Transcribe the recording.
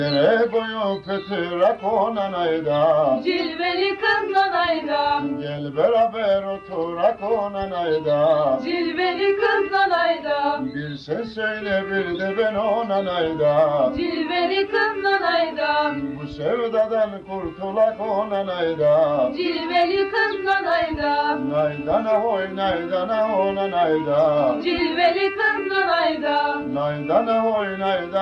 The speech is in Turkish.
Dere boyu pütüre konan ayda, Cilveli kız nanayda, gel beraber oturak konan ayda. cilveli kız nanayda, Bir sen söyle bir de ben ona ayda. cilveli kız nanayda, Bu sevdadan kurtulak ona ayda. cilveli kız nanayda, Naydana hoy naydana ona ayda. cilveli kız nanayda. Naydana hoy naydana.